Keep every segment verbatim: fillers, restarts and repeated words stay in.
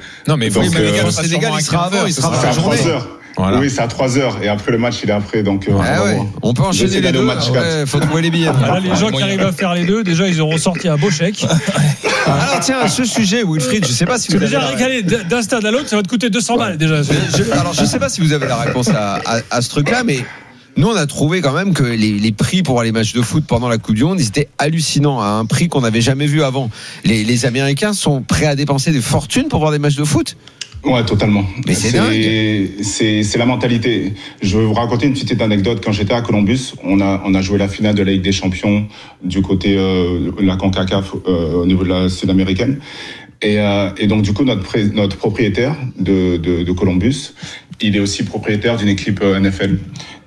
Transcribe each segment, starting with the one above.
Non, mais donc, oui, mais euh, le Sénégal, il sera avant, il sera c'est à avant la trois journée. heures. Voilà. Oui, c'est à trois heures et après le match il est après donc. Euh, Ah ouais. On peut enchaîner les deux. Ouais, faut trouver les billets. Là, les gens qui arrivent à faire les deux, déjà, ils auront sorti un beau chèque. Alors tiens, à ce sujet, Wilfried, je sais pas si vous Déjà avez la... régalé d'un stade à l'autre, ça va te coûter deux cents balles déjà. Je- alors je sais pas si vous avez la réponse à, à, à ce truc-là, mais nous on a trouvé quand même que les, les prix pour voir les matchs de foot pendant la Coupe du Monde, ils étaient hallucinants, à un prix qu'on n'avait jamais vu avant. Les, les Américains sont prêts à dépenser des fortunes pour voir des matchs de foot. Ouais, totalement. Mais c'est dingue. C'est, c'est la mentalité. Je vais vous raconter une petite anecdote. Quand j'étais à Columbus, on a, on a joué la finale de la Ligue des Champions du côté euh, la CONCACAF euh, au niveau de la sud-américaine. Et, euh, et donc, du coup, notre, pré, notre propriétaire de, de, de Columbus, il est aussi propriétaire d'une équipe euh, N F L.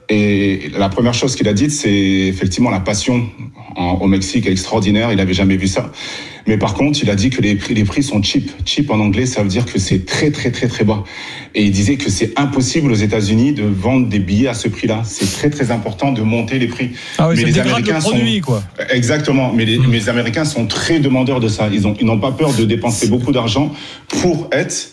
Et la première chose qu'il a dite, c'est effectivement la passion en, au Mexique est extraordinaire. Il n'avait jamais vu ça. Mais par contre, il a dit que les prix, les prix sont cheap. Cheap en anglais, ça veut dire que c'est très, très, très, très bas. Et il disait que c'est impossible aux États-Unis de vendre des billets à ce prix-là. C'est très, très important de monter les prix. Ah oui, mais c'est les le dégrade Américains le produit, sont quoi. Exactement. Mais les, mmh. mais les Américains sont très demandeurs de ça. Ils ont, ils n'ont pas peur de dépenser beaucoup d'argent pour être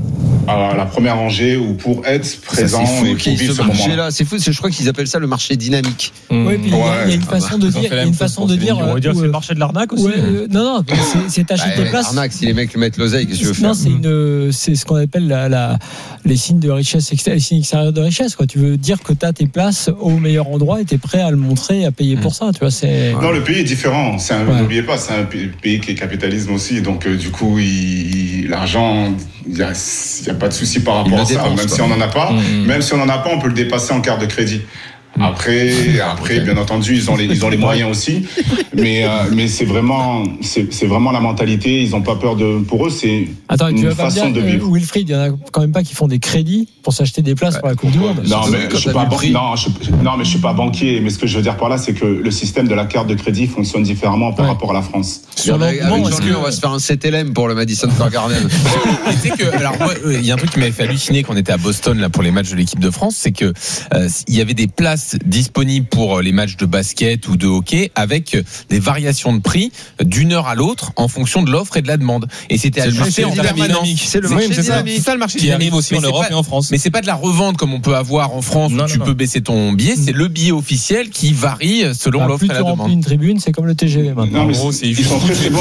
à la première rangée ou pour être présent ça, et pour vivre ce moment-là. C'est fou, c'est, je crois qu'ils appellent ça le marché dynamique. Mmh. Oui, puis il y, ouais. y a une façon de dire, il y a une façon de dire. On va dire que c'est le marché de l'arnaque aussi. Ouais, euh, non, non, c'est, c'est t'achètes bah, tes places. L'arnaque, si les mecs mettent l'oseille, qu'est-ce que tu veux faire? Non, c'est une, c'est ce qu'on appelle la, la, les signes de richesse, les signes extérieurs de richesse, quoi. Tu veux dire que t'as tes places au meilleur endroit et t'es prêt à le montrer, à payer pour ça, tu vois, c'est. Non, le pays est différent. C'est un, ouais. N'oubliez pas, c'est un pays qui est capitalisme aussi. Donc, euh, du coup, il, l'argent, il y a, il y a pas de souci par rapport à ça. Dépense, même quoi. Si on n'en a pas, mmh. même si on n'en a pas, on peut le dépasser en carte de crédit. Après, après, bien entendu, ils ont les, ils ont les moyens aussi, mais, euh, mais c'est vraiment, c'est, c'est vraiment la mentalité. Ils ont pas peur de, pour eux, c'est Attends, une tu vas façon pas dire, de vivre. Euh, Wilfried, il y en a quand même pas qui font des crédits pour s'acheter des places ouais. pour la Coupe du Monde. Non, mais je suis pas, ban- non, je, non, mais je suis pas banquier. Mais ce que je veux dire par là, c'est que le système de la carte de crédit fonctionne différemment par ouais. rapport à la France. Sur avec Jean-Louis, on va se faire un sept L M pour le Madison Square Garden. Tu sais que, alors moi, il y a un truc qui m'avait fait halluciner quand on était à Boston là pour les matchs de l'équipe de France, c'est que euh, il y avait des places disponibles pour les matchs de basket ou de hockey avec des variations de prix d'une heure à l'autre en fonction de l'offre et de la demande. Et c'était c'est ajusté en permanence. C'est le marché oui, c'est dynamique. C'est ça le marché qui dynamique. arrive aussi mais en Europe pas, et en France. Mais c'est pas de la revente comme on peut avoir en France non, où non, tu non. peux baisser ton billet. C'est le billet officiel qui varie selon bah, l'offre et la demande. Plus tu remplis une tribune, c'est comme le T G V maintenant. Non, mais en gros, c'est, ils sont très très bons.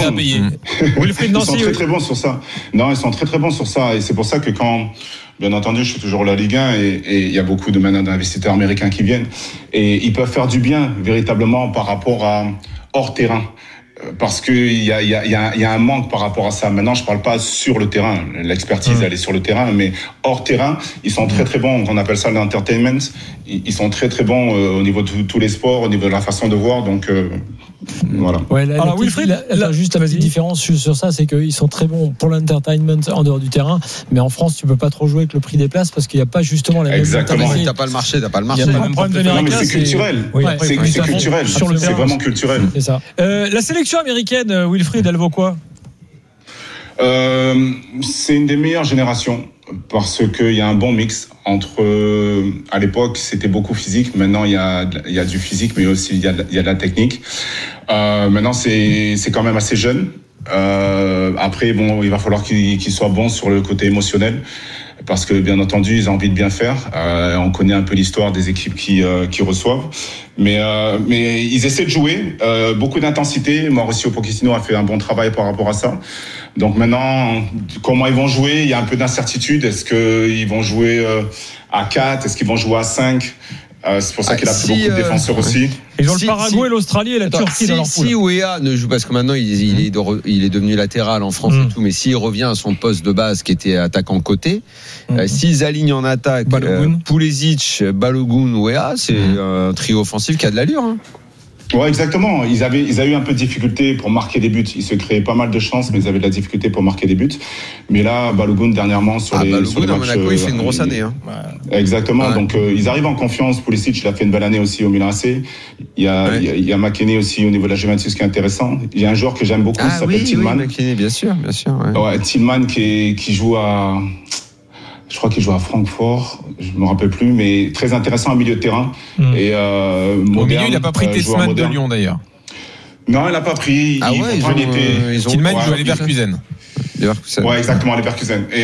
Ils sont très très bons sur ça. Non, ils sont très très bons sur ça. Et c'est pour ça que quand bien entendu, je suis toujours la Ligue un et il y a beaucoup de maintenant d'investisseurs américains qui viennent et ils peuvent faire du bien véritablement par rapport à hors terrain. Parce qu'il y a, y, a, y, a, y a un manque par rapport à ça. Maintenant, je parle pas sur le terrain. L'expertise, mmh. elle est sur le terrain, mais hors terrain, ils sont très très bons. On appelle ça l'entertainment. Ils sont très très bons euh, au niveau de tous les sports, au niveau de la façon de voir. Donc euh, voilà. Ouais, là, alors Wilfried, là, là, juste la petite différence sur ça, c'est qu'ils sont très bons pour l'entertainment en dehors du terrain, mais en France, tu peux pas trop jouer avec le prix des places parce qu'il n'y a pas justement la Exactement. même. T'as pas le marché, t'as pas le marché. Il y a pas le problème non, mais c'est culturel. Oui, c'est, c'est, c'est culturel. Sur le c'est terrain, vraiment culturel. C'est ça. Euh, la sélection américaine, Wilfried, elle vaut quoi? Euh, c'est une des meilleures générations parce qu'il y a un bon mix entre, euh, à l'époque c'était beaucoup physique, maintenant il y a, il y a du physique mais aussi il y a, il y a de la technique. Euh, maintenant c'est, c'est quand même assez jeune. Euh, après bon, il va falloir qu'ils, qu'ils soient bons sur le côté émotionnel. Parce que bien entendu ils ont envie de bien faire. Euh, on connaît un peu l'histoire des équipes qui euh, qui reçoivent, mais euh, mais ils essaient de jouer, euh, beaucoup d'intensité. Mauricio Pochettino a fait un bon travail par rapport à ça. Donc maintenant, comment ils vont jouer? Il y a un peu d'incertitude. Est-ce que ils vont jouer euh, à quatre? Est-ce qu'ils vont jouer à cinq? Euh, c'est pour ça ah, qu'il a si, pris beaucoup de défenseurs euh, aussi. Ils ont si, le Paraguay, si, l'Australie et la attends, Turquie si, dans leur poule. Si Ouéa ne joue, parce que maintenant il, il, est, de, il est devenu latéral en France mmh. et tout, mais s'il revient à son poste de base qui était attaquant côté, mmh. euh, s'ils alignent en attaque euh, Pulisic, Balogun, Ouéa, c'est mmh. un trio offensif qui a de l'allure. Hein. Ouais, exactement. Ils avaient, ils avaient eu un peu de difficulté pour marquer des buts. Ils se créaient pas mal de chances, mais ils avaient de la difficulté pour marquer des buts. Mais là, Balogun dernièrement sur ah, les, Balogun, sur les matchs, Monaco, il fait une grosse année. Hein. Exactement. Ouais. Donc euh, ils arrivent en confiance. Pulisic, il a fait une belle année aussi au Milan A C. Il y a, ouais. il y a, il y a McKennie aussi au niveau de la Juventus qui est intéressant. Il y a un joueur que j'aime beaucoup, ah, qui s'appelle oui, Tillman. Oui, McKennie, bien sûr, bien sûr. Ouais, ouais Tillman qui, est, qui joue à. Je crois qu'il joue à Francfort, je me rappelle plus, mais très intéressant en milieu de terrain. Mmh. Et euh, moderne, au milieu, il n'a pas pris euh, Tessman de Lyon d'ailleurs. Non, il n'a pas pris. Ah il, ouais, ils ont, il était. Tillman joue à Leverkusen. Ouais, exactement, Leverkusen. Et